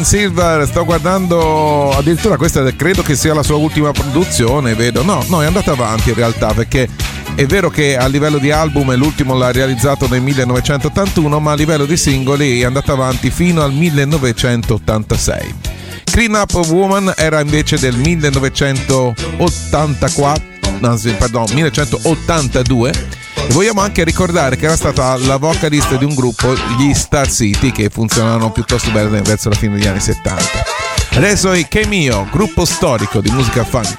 Silver, sto guardando, addirittura questa credo che sia la sua ultima produzione, vedo. No, è andata avanti in realtà, perché è vero che a livello di album l'ultimo l'ha realizzato nel 1981, ma a livello di singoli è andata avanti fino al 1986. Clean Up Woman era invece del 1982. E vogliamo anche ricordare che era stata la vocalista di un gruppo, gli Star City, che funzionavano piuttosto bene verso la fine degli anni 70. Adesso i Cameo, gruppo storico di musica funk.